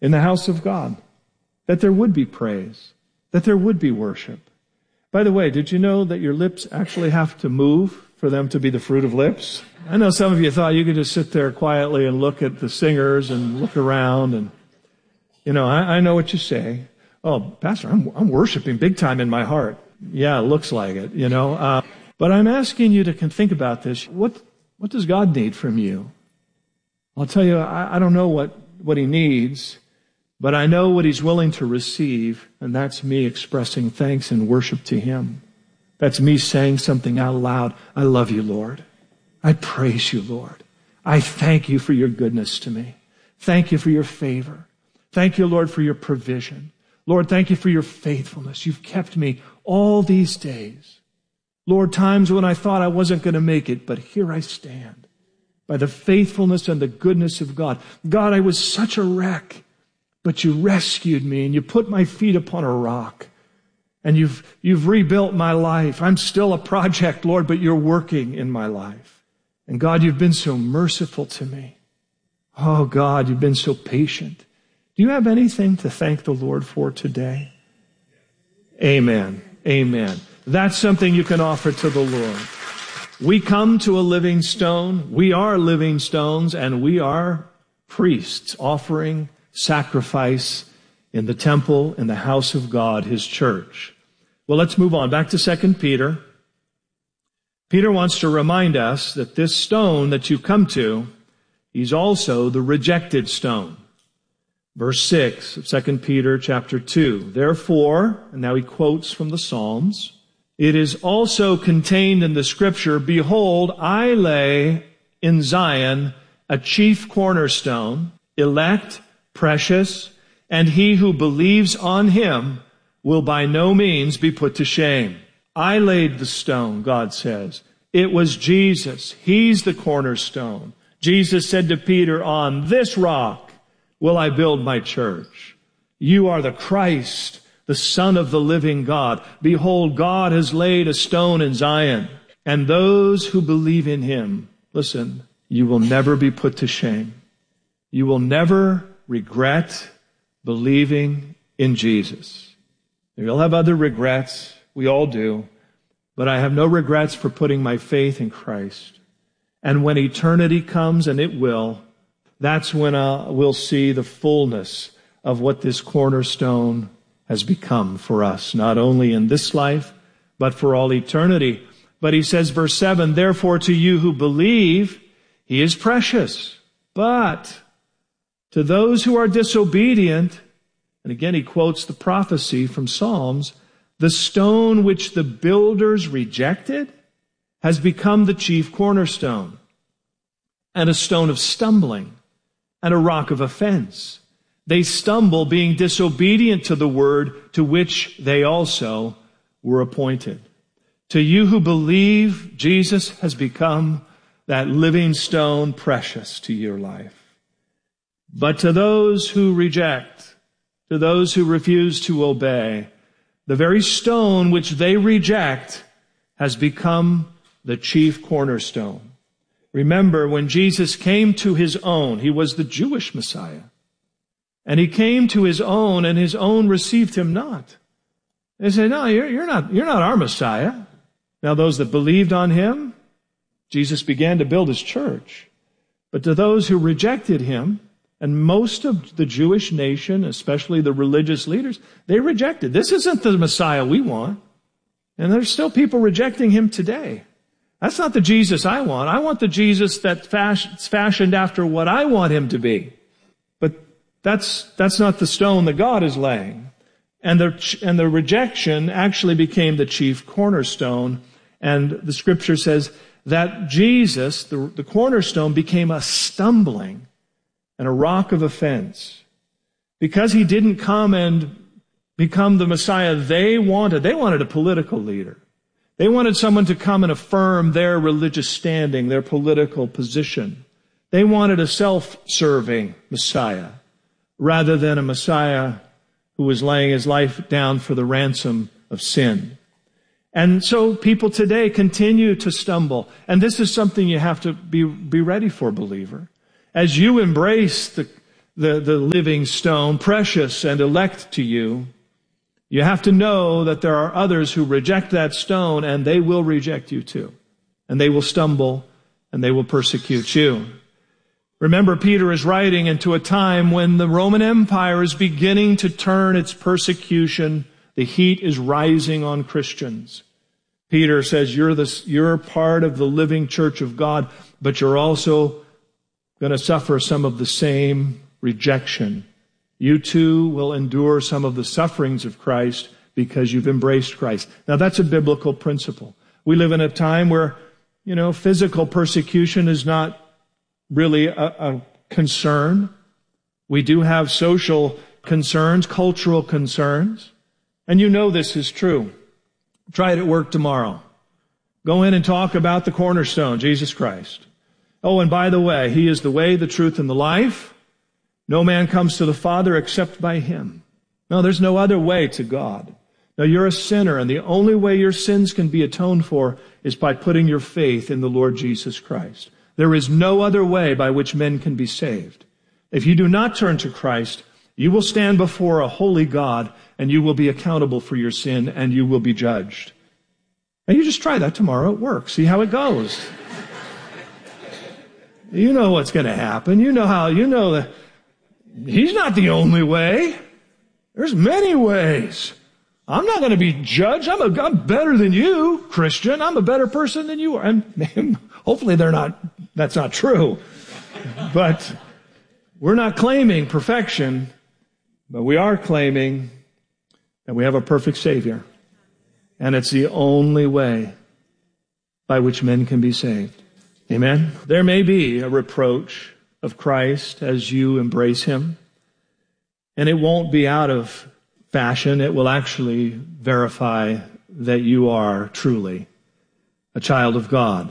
in the house of God, that there would be praise, that there would be worship. By the way, did you know that your lips actually have to move for them to be the fruit of lips? I know some of you thought you could just sit there quietly and look at the singers and look around and, I know what you say. Oh, Pastor, I'm worshiping big time in my heart. Yeah, it looks like it, But I'm asking you to think about this. What does God need from you? I'll tell you, I don't know what He needs, but I know what He's willing to receive, and that's me expressing thanks and worship to Him. That's me saying something out loud. I love you, Lord. I praise you, Lord. I thank you for your goodness to me. Thank you for your favor. Thank you, Lord, for your provision. Lord, thank you for your faithfulness. You've kept me all these days. Lord, times when I thought I wasn't going to make it, but here I stand by the faithfulness and the goodness of God. God, I was such a wreck, but you rescued me and you put my feet upon a rock and you've rebuilt my life. I'm still a project, Lord, but you're working in my life. And God, you've been so merciful to me. Oh God, you've been so patient. Do you have anything to thank the Lord for today? Amen. Amen. That's something you can offer to the Lord. We come to a living stone. We are living stones, and we are priests offering sacrifice in the temple, in the house of God, His church. Well, let's move on. Back to 2 Peter. Peter wants to remind us that this stone that you come to, He's also the rejected stone. Verse 6 of 2 Peter chapter 2. Therefore, and now he quotes from the Psalms, it is also contained in the Scripture, behold, I lay in Zion a chief cornerstone, elect, precious, and he who believes on Him will by no means be put to shame. I laid the stone, God says. It was Jesus. He's the cornerstone. Jesus said to Peter, on this rock will I build my church. You are the Christ, the Son of the living God. Behold, God has laid a stone in Zion, and those who believe in Him, listen, you will never be put to shame. You will never regret believing in Jesus. You'll have other regrets. We all do. But I have no regrets for putting my faith in Christ. And when eternity comes, and it will, that's when we'll see the fullness of what this cornerstone has become for us, not only in this life, but for all eternity. But he says, verse 7, therefore to you who believe, He is precious. But to those who are disobedient, and again he quotes the prophecy from Psalms, the stone which the builders rejected has become the chief cornerstone, and a stone of stumbling, and a rock of offense. They stumble, being disobedient to the word to which they also were appointed. To you who believe, Jesus has become that living stone, precious to your life. But to those who reject, to those who refuse to obey, the very stone which they reject has become the chief cornerstone. Remember, when Jesus came to His own, He was the Jewish Messiah. And He came to His own, and His own received Him not. They said, no, you're not our Messiah. Now those that believed on Him, Jesus began to build His church. But to those who rejected Him, and most of the Jewish nation, especially the religious leaders, they rejected. This isn't the Messiah we want. And there's still people rejecting Him today. That's not the Jesus I want. I want the Jesus that's fashioned after what I want Him to be. But that's not the stone that God is laying. And the rejection actually became the chief cornerstone. And the Scripture says that Jesus, the cornerstone, became a stumbling and a rock of offense. Because He didn't come and become the Messiah they wanted. They wanted a political leader. They wanted someone to come and affirm their religious standing, their political position. They wanted a self-serving Messiah rather than a Messiah who was laying His life down for the ransom of sin. And so people today continue to stumble. And this is something you have to be ready for, believer. As you embrace the living stone, precious and elect to you, you have to know that there are others who reject that stone, and they will reject you too. And they will stumble, and they will persecute you. Remember, Peter is writing into a time when the Roman Empire is beginning to turn its persecution. The heat is rising on Christians. Peter says, you're part of the living church of God, but you're also going to suffer some of the same rejection. You too will endure some of the sufferings of Christ because you've embraced Christ. Now, that's a biblical principle. We live in a time where, physical persecution is not really a concern. We do have social concerns, cultural concerns. And this is true. Try it at work tomorrow. Go in and talk about the cornerstone, Jesus Christ. Oh, and by the way, He is the way, the truth, and the life. No man comes to the Father except by Him. No, there's no other way to God. Now, you're a sinner, and the only way your sins can be atoned for is by putting your faith in the Lord Jesus Christ. There is no other way by which men can be saved. If you do not turn to Christ, you will stand before a holy God, and you will be accountable for your sin, and you will be judged. And you just try that tomorrow at work. See how it goes. You know what's going to happen. You know that He's not the only way. There's many ways. I'm not going to be judged. I'm better than you, Christian. I'm a better person than you are. And hopefully that's not true. But we're not claiming perfection, but we are claiming that we have a perfect Savior. And it's the only way by which men can be saved. Amen? There may be a reproach of Christ as you embrace Him. And it won't be out of fashion. It will actually verify that you are truly a child of God.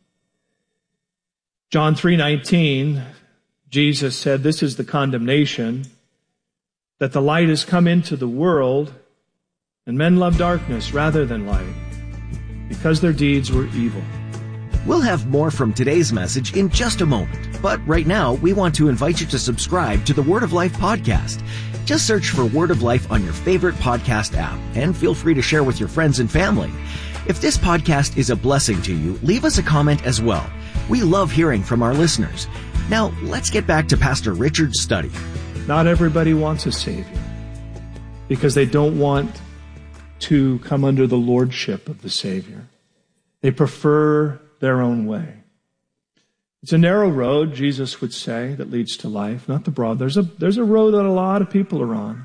John 3:19, Jesus said, this is the condemnation, that the light has come into the world, and men love darkness rather than light, because their deeds were evil. We'll have more from today's message in just a moment. But right now, we want to invite you to subscribe to the Word of Life podcast. Just search for Word of Life on your favorite podcast app, and feel free to share with your friends and family. If this podcast is a blessing to you, leave us a comment as well. We love hearing from our listeners. Now, let's get back to Pastor Richard's study. Not everybody wants a Savior because they don't want to come under the lordship of the Savior. They prefer their own way. It's a narrow road, Jesus would say, that leads to life, not the broad. There's a road that a lot of people are on.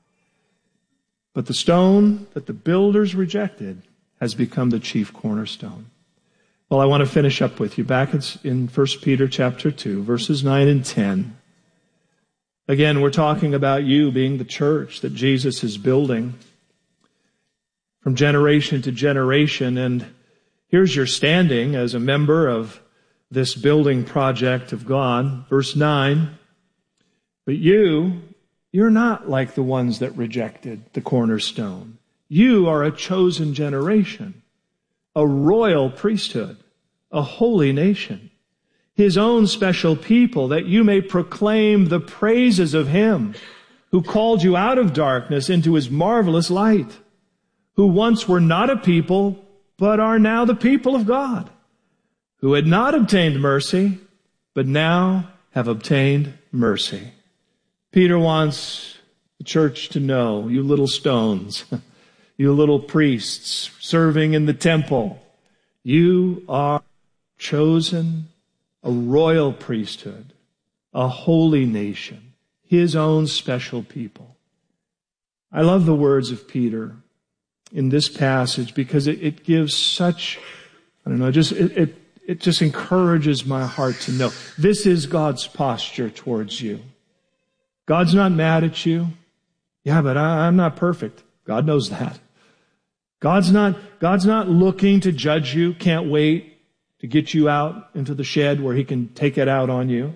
But the stone that the builders rejected has become the chief cornerstone. Well, I want to finish up with you back in 1 Peter chapter 2, verses 9 and 10. Again, we're talking about you being the church that Jesus is building from generation to generation. And here's your standing as a member of this building project of God. Verse 9, but you're not like the ones that rejected the cornerstone. You are a chosen generation, a royal priesthood, a holy nation, His own special people, that you may proclaim the praises of Him who called you out of darkness into His marvelous light, who once were not a people, but are now the people of God, who had not obtained mercy, but now have obtained mercy. Peter wants the church to know, you little stones, you little priests serving in the temple, you are chosen, a royal priesthood, a holy nation, His own special people. I love the words of Peter in this passage because it gives such, it just encourages my heart to know this is God's posture towards you. God's not mad at you. Yeah, but I'm not perfect. God knows that. God's not looking to judge you. Can't wait to get you out into the shed where He can take it out on you.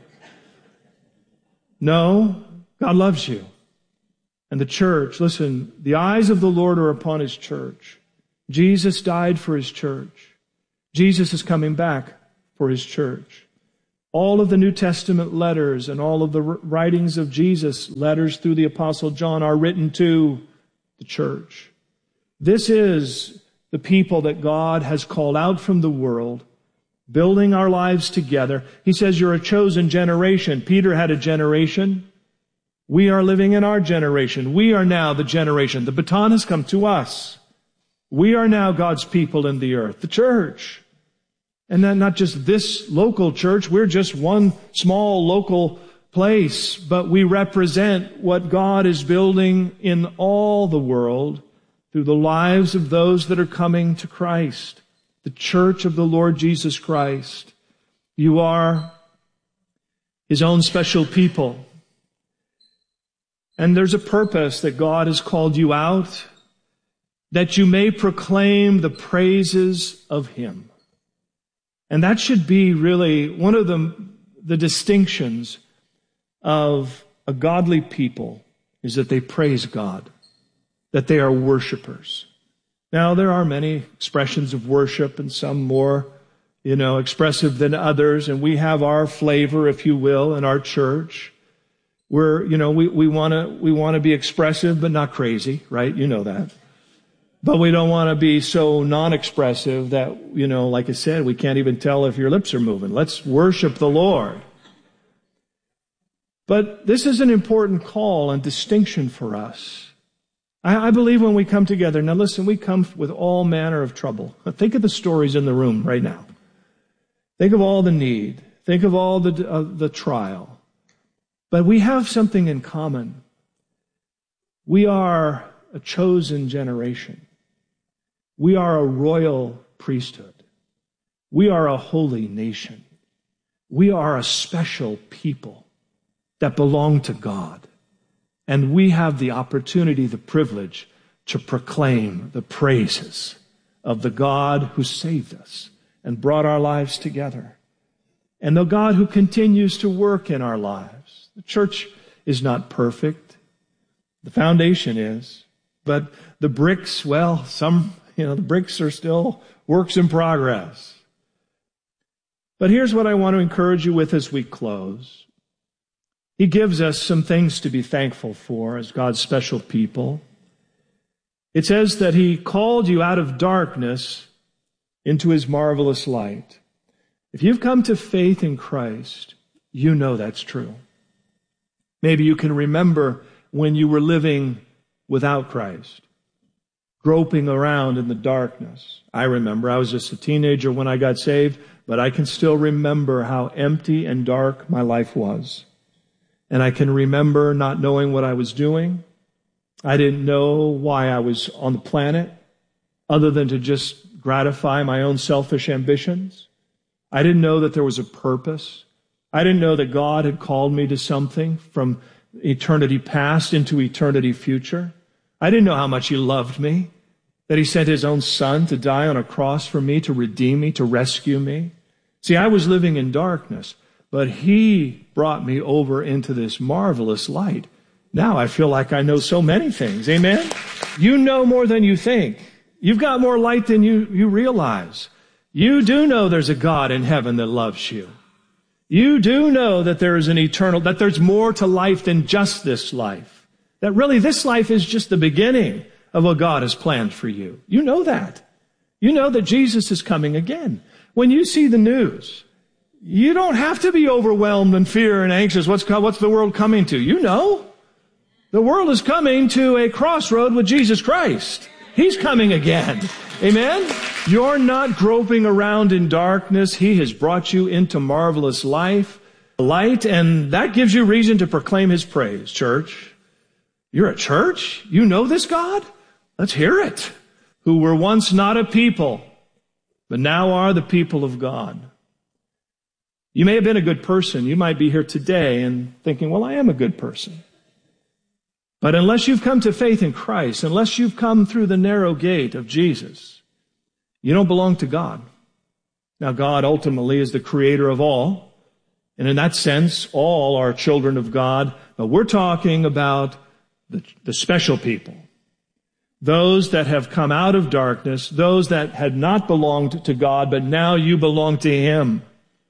No, God loves you. And the church, listen, the eyes of the Lord are upon His church. Jesus died for His church. Jesus is coming back for His church. All of the New Testament letters and all of the writings of Jesus, letters through the Apostle John, are written to the church. This is the people that God has called out from the world, building our lives together. He says, you're a chosen generation. Peter had a generation. We are living in our generation. We are now the generation. The baton has come to us. We are now God's people in the earth, the church. And then not just this local church, we're just one small local place, but we represent what God is building in all the world through the lives of those that are coming to Christ, the church of the Lord Jesus Christ. You are His own special people. And there's a purpose that God has called you out, that you may proclaim the praises of Him. And that should be really one of the distinctions of a godly people, is that they praise God, that they are worshipers. Now, there are many expressions of worship, and some more, expressive than others, and we have our flavor, if you will, in our church. We're, we want to be expressive, but not crazy, right? You know that. But we don't want to be so non-expressive that, like I said, we can't even tell if your lips are moving. Let's worship the Lord. But this is an important call and distinction for us. I believe when we come together, now listen, we come with all manner of trouble. Think of the stories in the room right now. Think of all the need. Think of all the trial. But we have something in common. We are a chosen generation. We are a royal priesthood. We are a holy nation. We are a special people that belong to God. And we have the opportunity, the privilege to proclaim the praises of the God who saved us and brought our lives together. And the God who continues to work in our lives. The church is not perfect. The foundation is. But the bricks, the bricks are still works in progress. But here's what I want to encourage you with as we close. He gives us some things to be thankful for as God's special people. It says that He called you out of darkness into His marvelous light. If you've come to faith in Christ, you know that's true. Maybe you can remember when you were living without Christ, groping around in the darkness. I remember I was just a teenager when I got saved, but I can still remember how empty and dark my life was. And I can remember not knowing what I was doing. I didn't know why I was on the planet other than to just gratify my own selfish ambitions. I didn't know that there was a purpose. I didn't know that God had called me to something from eternity past into eternity future. I didn't know how much He loved me, that He sent His own Son to die on a cross for me, to redeem me, to rescue me. See, I was living in darkness, but He brought me over into this marvelous light. Now I feel like I know so many things. Amen? You know more than you think. You've got more light than you realize. You do know there's a God in heaven that loves you. You do know that there is that there's more to life than just this life. That really this life is just the beginning of what God has planned for you. You know that. You know that Jesus is coming again. When you see the news, you don't have to be overwhelmed and fear and anxious. What's the world coming to? You know. The world is coming to a crossroad with Jesus Christ. He's coming again. Amen? You're not groping around in darkness. He has brought you into marvelous light, and that gives you reason to proclaim His praise, church. You're a church? You know this God? Let's hear it. Who were once not a people, but now are the people of God. You may have been a good person. You might be here today and thinking, well, I am a good person. But unless you've come to faith in Christ, unless you've come through the narrow gate of Jesus, you don't belong to God. Now, God ultimately is the creator of all. And in that sense, all are children of God. But we're talking about the special people. Those that have come out of darkness, those that had not belonged to God, but now you belong to Him.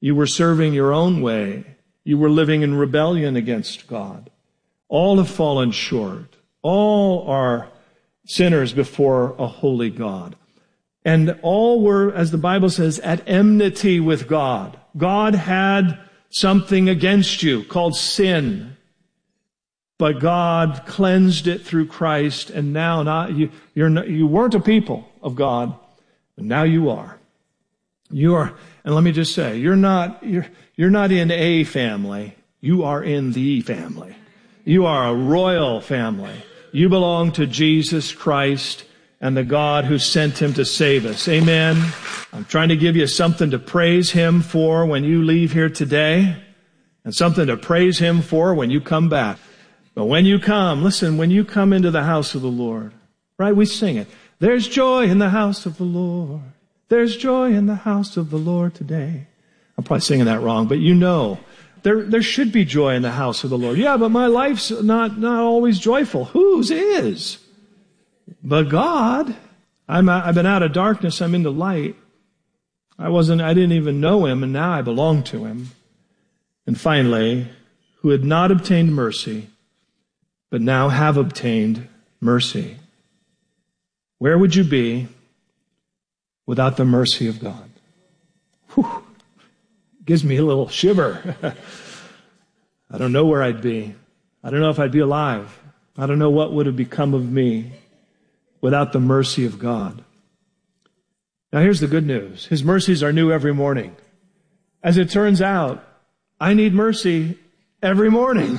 You were serving your own way. You were living in rebellion against God. All have fallen short. All are sinners before a holy God. And all were, as the Bible says, at enmity with God. God had something against you called sin. But God cleansed it through Christ, and now you weren't a people of God, but now you are. You are, and let me just say, you're not in a family. You are in the family. You are a royal family. You belong to Jesus Christ and the God who sent him to save us. Amen. I'm trying to give you something to praise him for when you leave here today, and something to praise him for when you come back. But when you come, listen, when you come into the house of the Lord, right, we sing it. There's joy in the house of the Lord. There's joy in the house of the Lord today. I'm probably singing that wrong, but you know, there should be joy in the house of the Lord. Yeah, but my life's not always joyful. Whose is? But God. I've been out of darkness. I'm into light. I didn't even know him, and now I belong to him. And finally, who had not obtained mercy, but now have obtained mercy. Where would you be without the mercy of God? Whew. Gives me a little shiver. I don't know where I'd be. I don't know if I'd be alive. I don't know what would have become of me without the mercy of God. Now here's the good news. His mercies are new every morning. As it turns out, I need mercy every morning.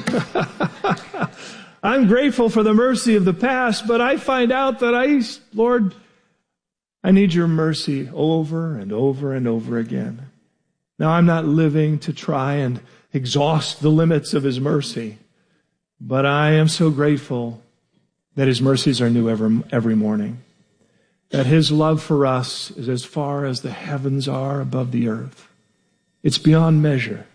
I'm grateful for the mercy of the past, but I find out that Lord, I need your mercy over and over and over again. Now, I'm not living to try and exhaust the limits of his mercy, but I am so grateful that his mercies are new every morning, that his love for us is as far as the heavens are above the earth. It's beyond measure.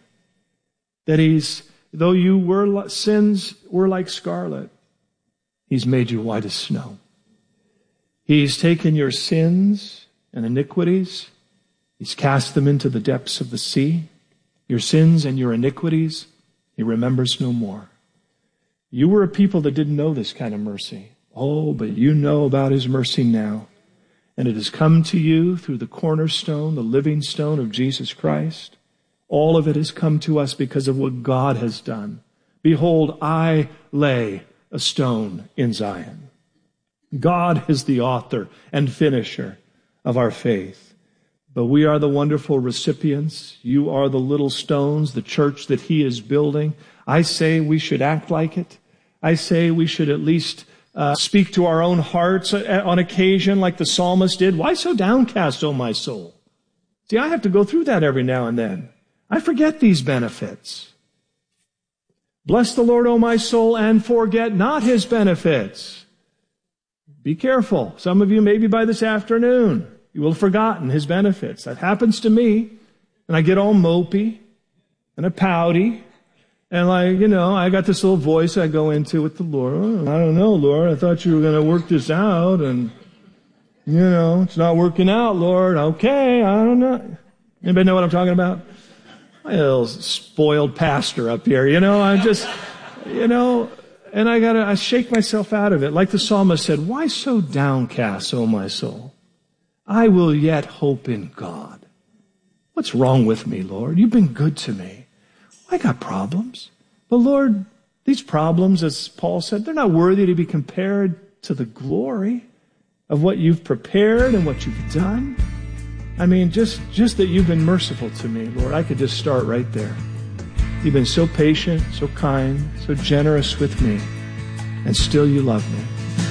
That though your sins were like scarlet, he's made you white as snow. He's taken your sins and iniquities. He's cast them into the depths of the sea. Your sins and your iniquities, he remembers no more. You were a people that didn't know this kind of mercy. Oh, but you know about his mercy now. And it has come to you through the cornerstone, the living stone of Jesus Christ. All of it has come to us because of what God has done. Behold, I lay a stone in Zion. God is the author and finisher of our faith. But we are the wonderful recipients. You are the little stones, the church that he is building. I say we should act like it. I say we should at least speak to our own hearts on occasion like the psalmist did. Why so downcast, O my soul? See, I have to go through that every now and then. I forget these benefits. Bless the Lord, O my soul, and forget not his benefits. Be careful. Some of you, maybe by this afternoon, you will have forgotten his benefits. That happens to me. And I get all mopey and pouty. And I got this little voice I go into with the Lord. Oh, I don't know, Lord. I thought you were going to work this out. And, it's not working out, Lord. Okay, I don't know. Anybody know what I'm talking about? My little spoiled pastor up here. I'm just, and I shake myself out of it. Like the psalmist said, why so downcast, O my soul? I will yet hope in God. What's wrong with me, Lord? You've been good to me. I got problems. But Lord, these problems, as Paul said, they're not worthy to be compared to the glory of what you've prepared and what you've done. I mean, just that you've been merciful to me, Lord. I could just start right there. You've been so patient, so kind, so generous with me, and still you love me.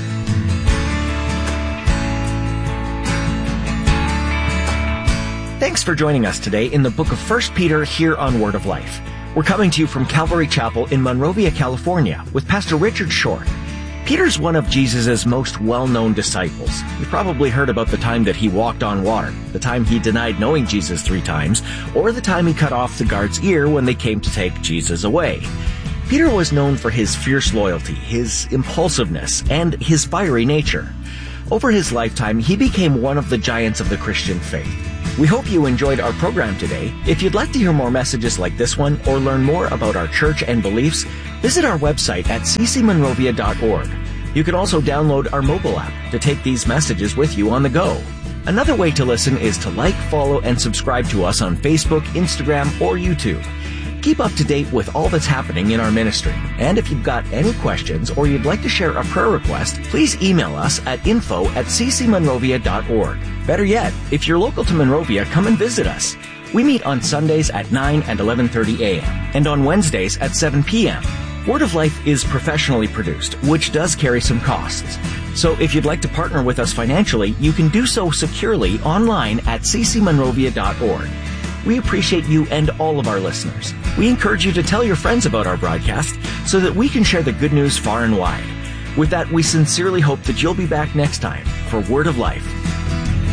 Thanks for joining us today in the book of 1 Peter here on Word of Life. We're coming to you from Calvary Chapel in Monrovia, California, with Pastor Richard Short. Peter's one of Jesus' most well-known disciples. You've probably heard about the time that he walked on water, the time he denied knowing Jesus 3 times, or the time he cut off the guard's ear when they came to take Jesus away. Peter was known for his fierce loyalty, his impulsiveness, and his fiery nature. Over his lifetime, he became one of the giants of the Christian faith. We hope you enjoyed our program today. If you'd like to hear more messages like this one or learn more about our church and beliefs, visit our website at ccmonrovia.org. You can also download our mobile app to take these messages with you on the go. Another way to listen is to like, follow, and subscribe to us on Facebook, Instagram, or YouTube. Keep up to date with all that's happening in our ministry. And if you've got any questions or you'd like to share a prayer request, please email us at info@ccmonrovia.org. Better yet, if you're local to Monrovia, come and visit us. We meet on Sundays at 9 and 11:30 a.m. and on Wednesdays at 7 p.m. Word of Life is professionally produced, which does carry some costs. So if you'd like to partner with us financially, you can do so securely online at ccmonrovia.org. We appreciate you and all of our listeners. We encourage you to tell your friends about our broadcast so that we can share the good news far and wide. With that, we sincerely hope that you'll be back next time for Word of Life.